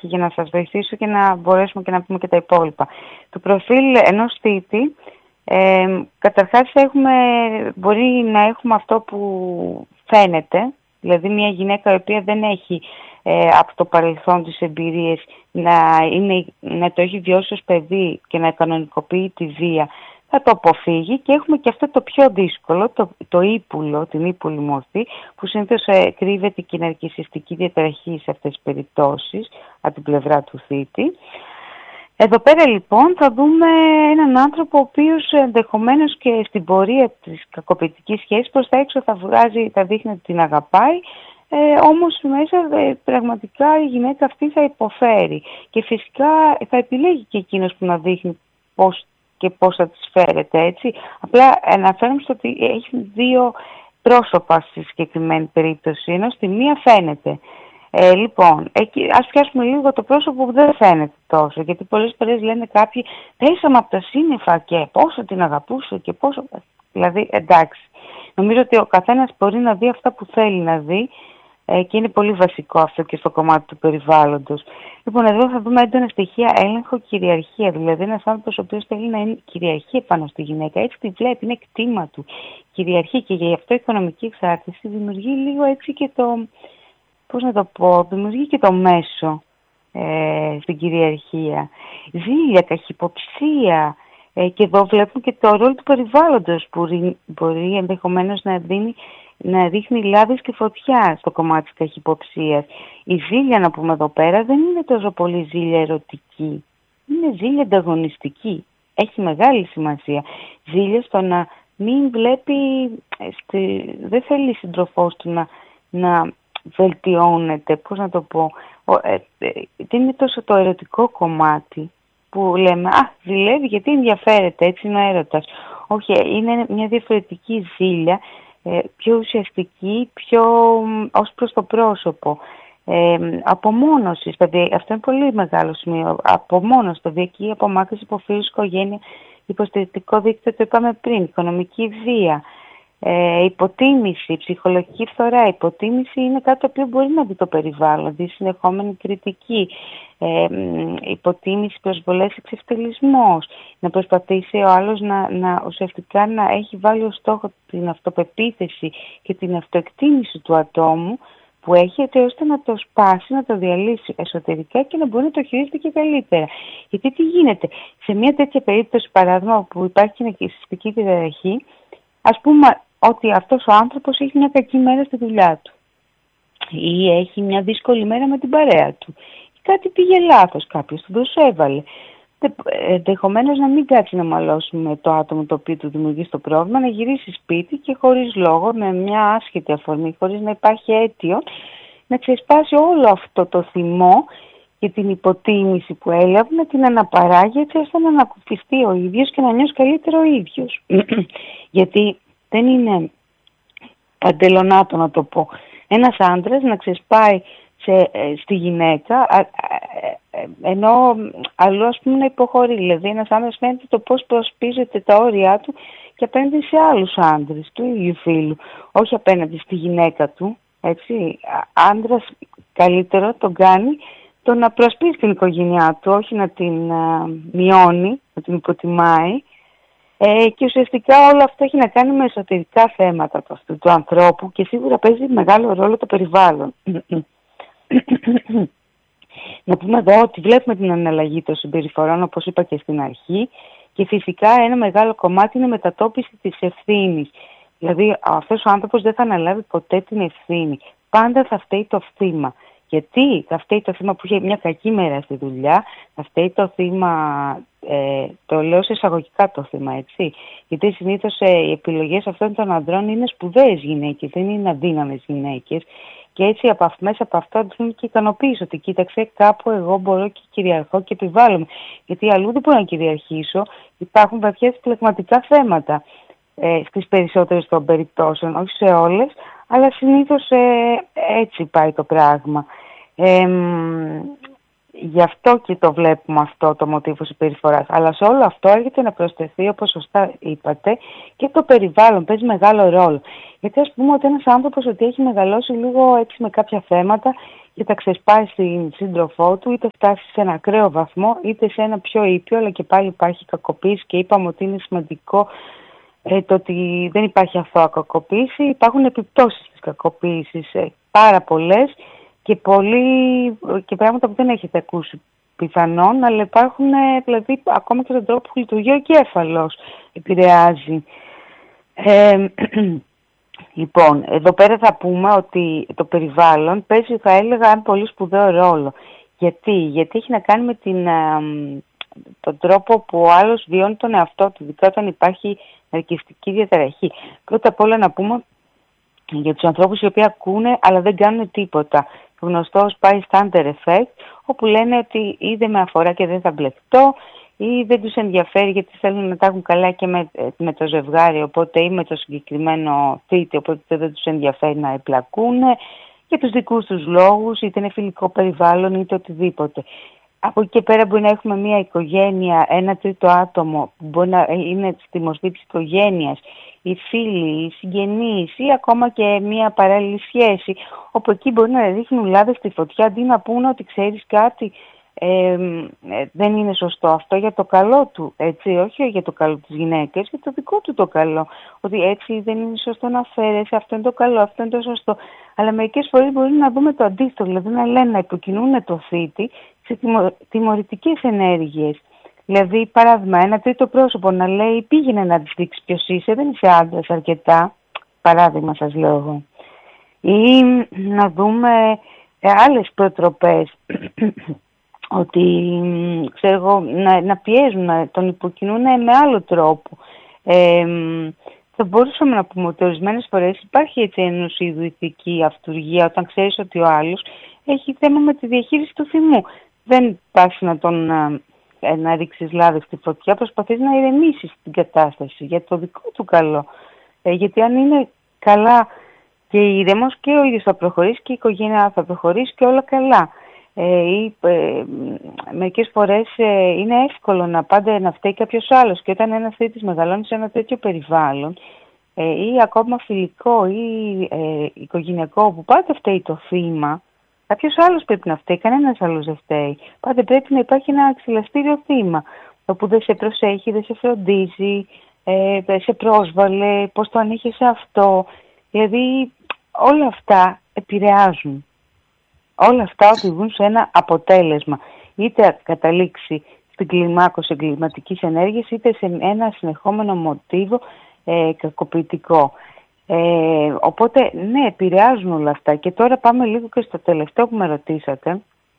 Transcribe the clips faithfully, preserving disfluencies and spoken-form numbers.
λιγάκι για να σας βοηθήσω και να μπορέσουμε και να πούμε και τα υπόλοιπα. Το προφίλ ενός θήτη, ε, καταρχάς έχουμε, μπορεί να έχουμε αυτό που φαίνεται, δηλαδή μια γυναίκα η οποία δεν έχει ε, από το παρελθόν της εμπειρίες να, είναι, να το έχει βιώσει ως παιδί και να κανονικοποιεί τη βία, θα το αποφύγει, και έχουμε και αυτό το πιο δύσκολο, το, το ύπουλο, την ύπουλη μορφή, που συνήθως ε, κρύβεται και η ναρκισσιστική διαταραχή σε αυτές τις περιπτώσεις από την πλευρά του θήτη. Εδώ πέρα λοιπόν θα δούμε έναν άνθρωπο ο οποίος ενδεχομένως και στην πορεία της κακοποιητικής σχέσης προς τα έξω θα βγάζει, θα δείχνει ότι την αγαπάει, ε, όμως μέσα ε, πραγματικά η γυναίκα αυτή θα υποφέρει και φυσικά θα επιλέγει και εκείνος που να δείχνει πώς και πώς θα τις φέρεται, έτσι. Απλά αναφέρουμε στο ότι έχει δύο πρόσωπα στη συγκεκριμένη περίπτωση, ενώ στη μία φαίνεται. Ε, λοιπόν, εκεί, ας πιάσουμε λίγο το πρόσωπο που δεν φαίνεται τόσο, γιατί πολλές φορές λένε κάποιοι πέσαμε από τα σύννεφα και πόσο την αγαπούσε και πόσο... Δηλαδή, εντάξει, νομίζω ότι ο καθένας μπορεί να δει αυτά που θέλει να δει, ε, και είναι πολύ βασικό αυτό και στο κομμάτι του περιβάλλοντος. Λοιπόν, εδώ θα δούμε έντονα στοιχεία έλεγχο, κυριαρχία, δηλαδή ένας άνθρωπος ο οποίος θέλει να είναι κυριαρχία πάνω στη γυναίκα, έτσι τη βλέπει, είναι κτήμα του, κυριαρχεί, και γι' αυτό η οικονομική εξάρτηση δημιουργεί λίγο έτσι και το... πώς να το πω, δημιουργεί και το μέσο ε, στην κυριαρχία. Ζήλια, καχυποψία, ε, και εδώ βλέπουμε και το ρόλο του περιβάλλοντος που μπορεί, μπορεί ενδεχομένως να, δίνει, να ρίχνει λάδες και φωτιά στο κομμάτι της καχυποψίας. Η ζήλια, να πούμε εδώ πέρα, δεν είναι τόσο πολύ ζήλια ερωτική, είναι ζήλια ανταγωνιστική. Έχει μεγάλη σημασία. Ζήλια στο να μην βλέπει, στη, δεν θέλει η σύντροφός του να... να βελτιώνεται, πώς να το πω, ε, ε, δεν είναι τόσο το ερωτικό κομμάτι που λέμε «Α, ζηλεύει γιατί ενδιαφέρεται, έτσι είναι ο έρωτας». Όχι, είναι μια διαφορετική ζήλια, ε, πιο ουσιαστική, πιο ως προς το πρόσωπο. Ε, απομόνωση, αυτό είναι πολύ μεγάλο σημείο. Απομόνωση, σταδιακή απομάκρυνση, υποφύλαξη, οικογένεια, υποστηρικτικό δίκτυο, το είπαμε πριν, οικονομική βία. Ε, υποτίμηση, ψυχολογική φθορά. Υποτίμηση είναι κάτι το οποίο μπορεί να δει το περιβάλλον, δει συνεχόμενη κριτική, ε, υποτίμηση, προσβολές, εξευτελισμός, να προσπαθήσει ο άλλος να, να ουσιαστικά να έχει βάλει ως στόχο την αυτοπεποίθηση και την αυτοεκτίμηση του ατόμου που έχει, έτσι ώστε να το σπάσει, να το διαλύσει εσωτερικά και να μπορεί να το χειρίζεται και καλύτερα. Γιατί τι γίνεται, σε μια τέτοια περίπτωση, παράδειγμα, που υπάρχει ναρκισσιστική διαταραχή, ας πούμε ότι αυτός ο άνθρωπος έχει μια κακή μέρα στη δουλειά του ή έχει μια δύσκολη μέρα με την παρέα του. Κάτι πήγε λάθος, κάποιος του προσέβαλε. Ενδεχομένως να μην κάτσει να μαλώσει με το άτομο το οποίο του δημιουργεί το πρόβλημα, να γυρίσει σπίτι και χωρίς λόγο, με μια άσχετη αφορμή, χωρίς να υπάρχει αίτιο, να ξεσπάσει όλο αυτό το θυμό και την υποτίμηση που έλαβε, να την αναπαράγει, έτσι ώστε να ανακουφιστεί ο ίδιος και να νιώσει καλύτερο ο ίδιος. Γιατί δεν είναι παντελονάτο, να το πω, ένας άντρας να ξεσπάει σε, στη γυναίκα, ενώ αλλού ας πούμε να υποχωρεί. Δηλαδή ένας άντρας φαίνεται το πώς προσπίζεται τα όρια του και απέναντι σε άλλους άντρες του ίδιου φύλου, όχι απέναντι στη γυναίκα του. Έτσι, άντρας καλύτερο τον κάνει το να προσπίσει την οικογένειά του, όχι να την α, μειώνει, να την υποτιμάει. Ε, και ουσιαστικά όλο αυτό έχει να κάνει με εσωτερικά θέματα του, αυτού, του ανθρώπου, και σίγουρα παίζει μεγάλο ρόλο το περιβάλλον. Να πούμε εδώ ότι βλέπουμε την αναλλαγή των συμπεριφορών, όπως είπα και στην αρχή, και φυσικά ένα μεγάλο κομμάτι είναι μετατόπιση της ευθύνης. Δηλαδή αυτός ο άνθρωπος δεν θα αναλάβει ποτέ την ευθύνη. Πάντα θα φταίει το θύμα. Γιατί θα φταίει το θύμα που είχε μια κακή μέρα στη δουλειά, θα φταίει το θύμα, ε, το λέω σε εισαγωγικά το θύμα, έτσι. Γιατί συνήθως ε, οι επιλογές αυτών των ανδρών είναι σπουδαίες γυναίκες, δεν είναι αδύναμες γυναίκες. Και έτσι από, μέσα από αυτό δίνει και ικανοποίηση ότι κοίταξε, κάπου εγώ μπορώ και κυριαρχώ και επιβάλλομαι. Γιατί αλλού δεν μπορώ να κυριαρχήσω, υπάρχουν βαθιές πλεγματικά θέματα ε, στις περισσότερες των περιπτώσεων, όχι σε όλες, αλλά συνήθως ε, έτσι πάει το πράγμα. Ε, γι' αυτό και το βλέπουμε αυτό το μοτίβο συμπεριφοράς. Αλλά σε όλο αυτό έρχεται να προσθεθεί, όπως σωστά είπατε, και το περιβάλλον παίζει μεγάλο ρόλο. Γιατί ας πούμε ότι ένας άνθρωπος ότι έχει μεγαλώσει λίγο έτσι με κάποια θέματα και τα ξεσπάει στην σύντροφό του, είτε φτάσει σε ένα ακραίο βαθμό, είτε σε ένα πιο ήπιο, αλλά και πάλι υπάρχει κακοποίηση και είπαμε ότι είναι σημαντικό ε, το ότι δεν υπάρχει αθώα κακοποίηση, υπάρχουν επιπτώσεις της κακοποίησης, ε, πάρα πολλές και, πολλοί, και πράγματα που δεν έχετε ακούσει πιθανόν, αλλά υπάρχουν ε, δηλαδή ακόμα και τον τρόπο που λειτουργεί ο εγκέφαλος επηρεάζει. Ε, Λοιπόν, εδώ πέρα θα πούμε ότι το περιβάλλον παίζει, θα έλεγα, ένα πολύ σπουδαίο ρόλο. Γιατί, Γιατί έχει να κάνει με την, α, τον τρόπο που ο άλλος βιώνει τον εαυτό του, ειδικά όταν υπάρχει ναρκιστική διαταραχή. Πρώτα απ' όλα να πούμε για τους ανθρώπους οι οποίοι ακούνε αλλά δεν κάνουν τίποτα. Το γνωστό bystander effect, όπου λένε ότι ή δεν με αφορά και δεν θα μπλεχτώ, ή δεν τους ενδιαφέρει γιατί θέλουν να τα έχουν καλά και με, με το ζευγάρι, οπότε ή με το συγκεκριμένο θήτη, οπότε δεν τους ενδιαφέρει να επλακούν για τους δικούς τους λόγους, είτε είναι φιλικό περιβάλλον είτε οτιδήποτε. Από εκεί και πέρα μπορεί να έχουμε μια οικογένεια, ένα τρίτο άτομο που μπορεί να είναι στη μορφή της οικογένειας, οι φίλοι, οι συγγενείς ή ακόμα και μια παράλληλη σχέση, όπου εκεί μπορεί να ρίχνουν λάδι στη φωτιά αντί να πούνε ότι ξέρεις κάτι, Ε, ε, δεν είναι σωστό αυτό για το καλό του, έτσι, όχι για το καλό της γυναίκας, για το δικό του το καλό. Ότι έτσι δεν είναι σωστό να φέρεσαι, αυτό είναι το καλό, αυτό είναι το σωστό. Αλλά μερικές φορές μπορεί να δούμε το αντίθετο, δηλαδή να λένε να υποκινούν το θήτη σε τιμω, τιμωρητικές ενέργειες. Δηλαδή, παράδειγμα, ένα τρίτο πρόσωπο να λέει πήγαινε να της δείξει ποιος είσαι, δεν είσαι άντρας αρκετά. Παράδειγμα σας λέω εγώ. Ή να δούμε ε, άλλες προτροπές. Ότι, ξέρω εγώ, να, να πιέζουν, να τον υποκινούν με άλλο τρόπο. Ε, θα μπορούσαμε να πούμε ότι ορισμένες φορές υπάρχει έτσι ενός είδου ηθική αυτουργία όταν ξέρεις ότι ο άλλος έχει θέμα με τη διαχείριση του θυμού. Δεν πας να τον να, να ρίξεις λάδι στη φωτιά, προσπαθείς να ηρεμήσεις την κατάσταση για το δικό του καλό. Ε, γιατί αν είναι καλά και ήρεμος και ο ίδιος θα προχωρήσει και η οικογένεια θα προχωρήσει και όλα καλά. Ε, ή, ε, μερικές φορές ε, είναι εύκολο να πάντα να φταίει κάποιος άλλος και όταν ένας θήτης μεγαλώνει σε ένα τέτοιο περιβάλλον ε, ή ακόμα φιλικό ή ε, οικογενειακό που πάντα φταίει το θύμα, κάποιος άλλος πρέπει να φταίει, κανένας άλλος δεν φταίει. Πάντα πρέπει να υπάρχει ένα αξιλαστήριο θύμα όπου δεν σε προσέχει, δεν σε φροντίζει, ε, δεν σε πρόσβαλε, πώς το ανέχεσαι αυτό. Δηλαδή όλα αυτά επηρεάζουν. Όλα αυτά οδηγούν σε ένα αποτέλεσμα. Είτε καταλήξει στην κλιμάκωση εγκληματικής ενέργειας, είτε σε ένα συνεχόμενο μοτίβο ε, κακοποιητικό. Ε, οπότε, ναι, επηρεάζουν όλα αυτά. Και τώρα πάμε λίγο και στο τελευταίο που με ρωτήσατε.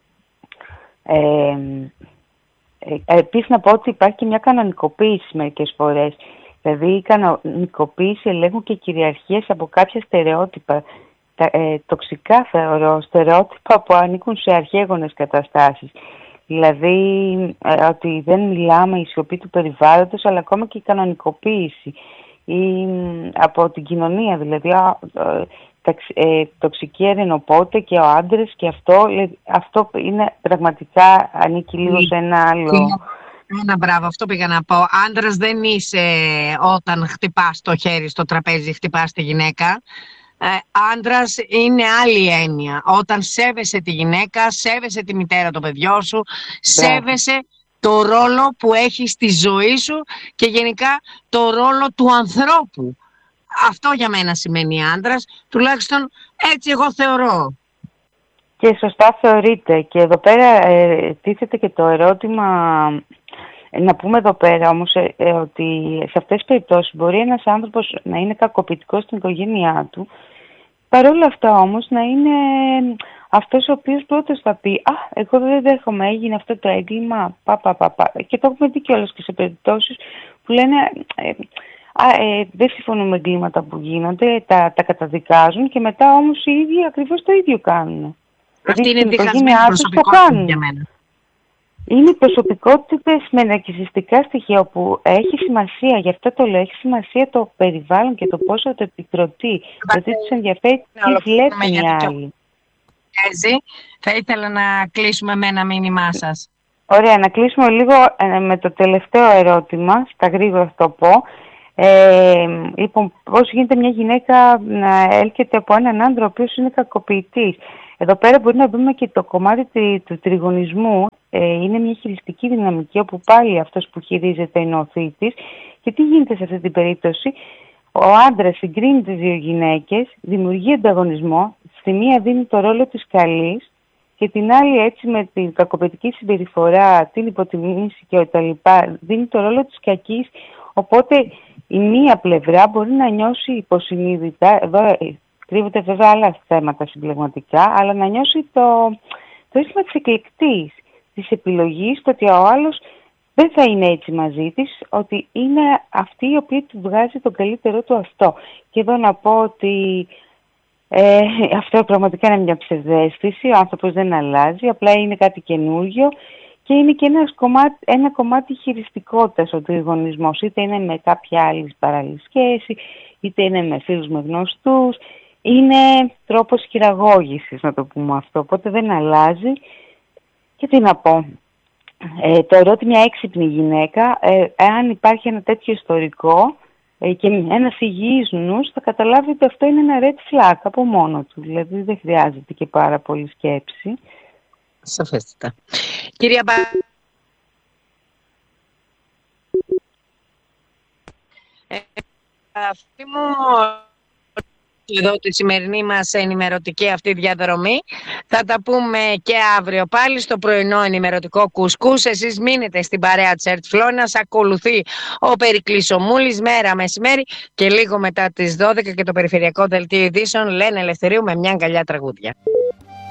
Ε, ε, επίσης να πω ότι υπάρχει και μια κανονικοποίηση μερικές φορές. Δηλαδή η κανονικοποίηση ελέγχου και κυριαρχίες από κάποια στερεότυπα. Τα, ε, τοξικά θεωρώ, στερεότυπα που ανήκουν σε αρχαίγονες καταστάσεις. Δηλαδή ε, ότι δεν μιλάμε η σιωπή του περιβάλλοντος, αλλά ακόμα και η κανονικοποίηση ή από την κοινωνία, δηλαδή α, ε, ε, τοξική ερενοπότε και ο άντρες και αυτό, αυτό είναι πραγματικά ανήκει λίγο σε ένα άλλο... Ένα μπράβο, αυτό πήγα να πω. Άντρας δεν είσαι όταν χτυπάς το χέρι στο τραπέζι, χτυπάς τη γυναίκα. Ε, άντρας είναι άλλη έννοια. Όταν σέβεσαι τη γυναίκα, σέβεσαι τη μητέρα των παιδιών σου, σέβεσαι το ρόλο που έχει στη ζωή σου και γενικά το ρόλο του ανθρώπου. Αυτό για μένα σημαίνει άντρας, τουλάχιστον έτσι εγώ θεωρώ. Και σωστά θεωρείτε. Και εδώ πέρα ε, τίθεται και το ερώτημα, να πούμε εδώ πέρα όμως ε, ε, ότι σε αυτές τις περιπτώσεις μπορεί ένας άνθρωπος να είναι κακοποιητικός στην οικογένειά του, παρόλα αυτά όμως να είναι αυτός ο οποίος πρώτος θα πει «Α, εγώ δεν δέχομαι, έγινε αυτό το έγκλημα, πα, πα, πα, πα». Και το έχουμε δει κιόλας και σε περιπτώσεις που λένε ε, «Α, ε, δεν συμφωνούν με εγκλήματα που γίνονται, τα, τα καταδικάζουν και μετά όμως οι ίδιοι ακριβώς το ίδιο κάνουν». Αυτή είναι διχασμένη προσωπικότητα για μένα. Είναι προσωπικότητες με ναρκισσιστικά στοιχεία όπου έχει σημασία, γι' αυτό το λέω, έχει σημασία το περιβάλλον και το πόσο το επικροτεί. Γιατί τους ενδιαφέρει τι βλέπουν οι άλλοι. Τραπέζι, θα ήθελα να κλείσουμε με ένα μήνυμά σας. Ωραία, να κλείσουμε λίγο με το τελευταίο ερώτημα, στα γρήγορα θα το πω. Ε, λοιπόν, πώς γίνεται μια γυναίκα να έλκεται από έναν άντρα ο οποίος είναι κακοποιητής. Εδώ πέρα μπορεί να δούμε και το κομμάτι του τριγωνισμού. Ε, είναι μια χειριστική δυναμική όπου πάλι αυτός που χειρίζεται είναι ο θήτης. Και τι γίνεται σε αυτή την περίπτωση? Ο άντρας συγκρίνει τις δύο γυναίκες, δημιουργεί ανταγωνισμό, στη μία δίνει το ρόλο της καλής και την άλλη έτσι με την κακοποιητική συμπεριφορά, την υποτιμήση και τα λοιπά, δίνει το ρόλο της κακής. Οπότε η μία πλευρά μπορεί να νιώσει υποσυνείδητα, εδώ κρύβονται βέβαια άλλα θέματα συμπλεγματικά, αλλά να νιώσει το, το αίσθημα της εκλεκτής, της επιλογής, το ότι ο άλλος δεν θα είναι έτσι μαζί της, ότι είναι αυτή η οποία του βγάζει τον καλύτερό του αυτό. Και εδώ να πω ότι ε, αυτό πραγματικά είναι μια ψευδαίσθηση, ο άνθρωπος δεν αλλάζει, απλά είναι κάτι καινούργιο και είναι και ένας κομμάτι, ένα κομμάτι χειριστικότητας ο τριγωνισμός, είτε είναι με κάποια άλλη παράλληλη σχέση, είτε είναι με φίλους, με γνωστούς, είναι τρόπος χειραγώγησης, να το πούμε αυτό, οπότε δεν αλλάζει. Και τι να πω, ε, το ερώτημα μια έξυπνη γυναίκα, ε, εάν υπάρχει ένα τέτοιο ιστορικό ε, και ένας υγιής νους, θα καταλάβει ότι αυτό είναι ένα red flag από μόνο του, δηλαδή δεν χρειάζεται και πάρα πολύ σκέψη. Σαφέστατα. Κυρία Μπα... Ε, αυτή μου... εδώ τη σημερινή μας ενημερωτική αυτή διαδρομή. Θα τα πούμε και αύριο πάλι στο πρωινό ενημερωτικό κουσκούς. Εσείς μείνετε στην παρέα της ΕΡΤ Φλόρινας. Ακολουθεί ο Περικλής ο Μούλης μέρα μεσημέρι και λίγο μετά τις δώδεκα και το περιφερειακό δελτίο ειδήσεων Λένε Ελευθερίου με μια αγκαλιά τραγούδια.